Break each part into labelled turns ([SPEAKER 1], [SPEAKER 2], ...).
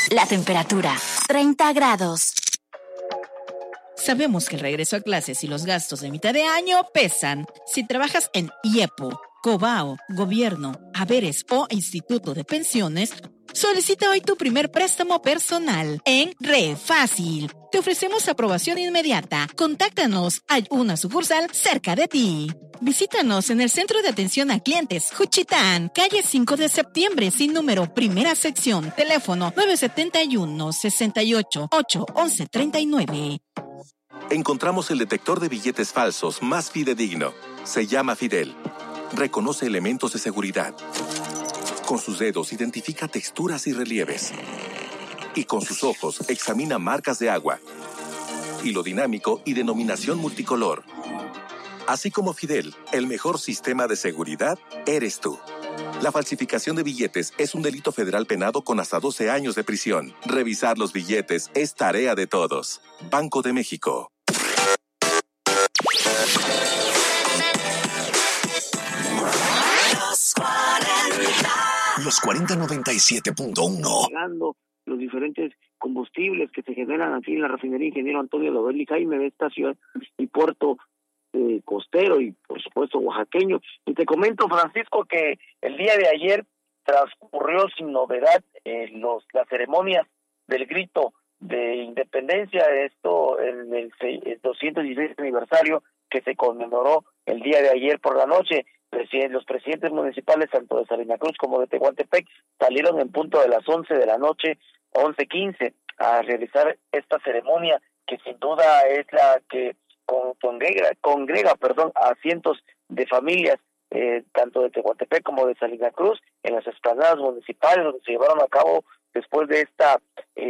[SPEAKER 1] La temperatura, 30 grados.
[SPEAKER 2] Sabemos que el regreso a clases y los gastos de mitad de año pesan. Si trabajas en IEPO, Cobao, Gobierno, Haberes o Instituto de Pensiones, solicita hoy tu primer préstamo personal en ReFácil. Te ofrecemos aprobación inmediata. Contáctanos. Hay una sucursal cerca de ti. Visítanos en el Centro de Atención a Clientes Juchitán, calle 5 de septiembre, sin número, primera sección, teléfono 971-68-811-39.
[SPEAKER 3] Encontramos el detector de billetes falsos más fidedigno. Se llama Fidel. Reconoce elementos de seguridad. Con sus dedos identifica texturas y relieves. Y con sus ojos examina marcas de agua, hilo dinámico y denominación multicolor. Así como Fidel, el mejor sistema de seguridad eres tú. La falsificación de billetes es un delito federal penado con hasta 12 años de prisión. Revisar los billetes es tarea de todos. Banco de México.
[SPEAKER 4] Los 4097.1.
[SPEAKER 5] Los diferentes combustibles que se generan aquí en la refinería Ingeniero Antonio Lovelli Jaime de esta ciudad y puerto costero y por supuesto oaxaqueño. Y te comento, Francisco, que el día de ayer transcurrió sin novedad la ceremonia del grito de independencia, esto en el 216 aniversario que se conmemoró el día de ayer por la noche. Los presidentes municipales tanto de Salina Cruz como de Tehuantepec salieron en punto de las 11 de la noche, 11:15, a realizar esta ceremonia que sin duda es la que congrega a cientos de familias tanto de Tehuantepec como de Salina Cruz en las explanadas municipales donde se llevaron a cabo después de esta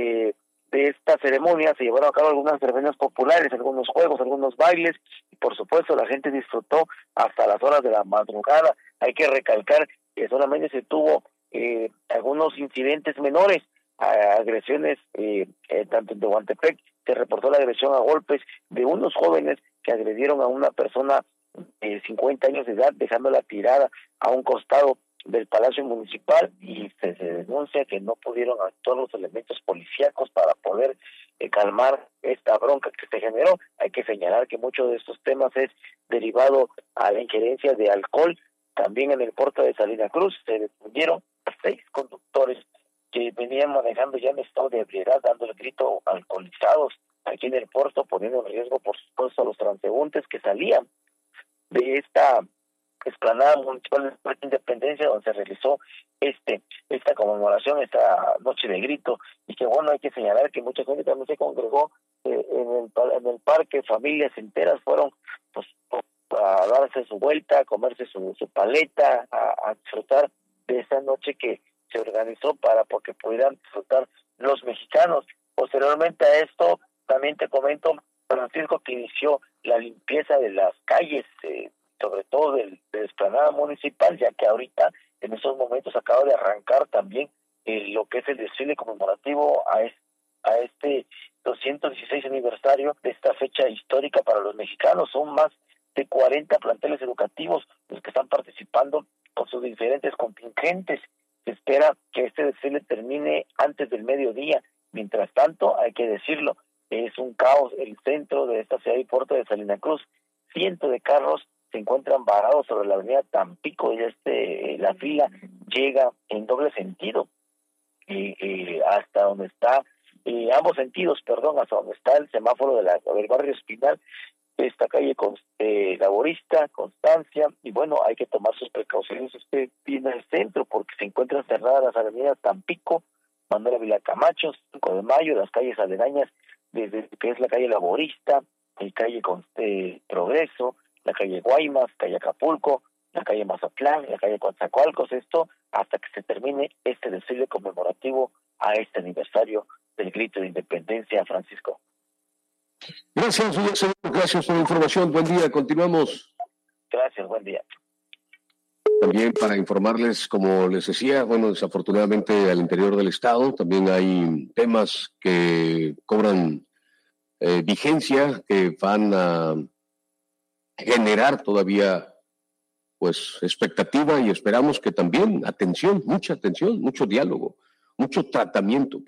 [SPEAKER 5] ceremonia, se llevaron a cabo algunas ceremonias populares, algunos juegos, algunos bailes, y por supuesto la gente disfrutó hasta las horas de la madrugada. Hay que recalcar que solamente se tuvo algunos incidentes menores, agresiones, tanto en Tehuantepec se reportó la agresión a golpes de unos jóvenes que agredieron a una persona de 50 años de edad, dejándola tirada a un costado del Palacio Municipal, y se denuncia que no pudieron actuar los elementos policíacos para poder calmar esta bronca que se generó. Hay que señalar que muchos de estos temas es derivado a la injerencia de alcohol. También en el puerto de Salina Cruz se detuvieron a 6 conductores que venían manejando ya en estado de ebriedad, dando el grito alcoholizados aquí en el puerto, poniendo en riesgo, por supuesto, a los transeúntes que salían de esta explanada municipal de Independencia, donde se realizó esta conmemoración, esta noche de grito, y que bueno, hay que señalar que mucha gente también se congregó en el parque, familias enteras fueron pues a darse su vuelta, a comerse su paleta, a disfrutar de esta noche que se organizó porque pudieran disfrutar los mexicanos. Posteriormente a esto, también te comento, Francisco, que inició la limpieza de las calles, sobre todo de explanada municipal, ya que ahorita, en esos momentos, acaba de arrancar también lo que es el desfile conmemorativo a este 216 aniversario de esta fecha histórica para los mexicanos. Son más de 40 planteles educativos los que están participando con sus diferentes contingentes. Se espera que este desfile termine antes del mediodía. Mientras tanto, hay que decirlo, es un caos el centro de esta ciudad y puerto de Salina Cruz. Cientos de carros se encuentran varados sobre la avenida Tampico y la fila llega en doble sentido hasta donde está ambos sentidos, hasta donde está el semáforo del barrio Espinal, esta calle Laborista, Constancia, y bueno, hay que tomar sus precauciones usted viene al centro porque se encuentran cerradas las avenidas Tampico, Manuel Ávila Camacho, 5 de Mayo, las calles aledañas desde que es la calle Laborista, la calle Progreso, la calle Guaymas, calle Acapulco, la calle Mazatlán, la calle Coatzacoalcos, esto hasta que se termine este desfile conmemorativo a este aniversario del grito de independencia, Francisco.
[SPEAKER 6] Gracias, señor. Gracias por la información. Buen día. Continuamos.
[SPEAKER 5] Gracias, buen día.
[SPEAKER 6] También para informarles, como les decía, bueno, desafortunadamente al interior del Estado también hay temas que cobran vigencia, que van a generar todavía pues expectativa y esperamos que también atención, mucha atención, mucho diálogo, mucho tratamiento.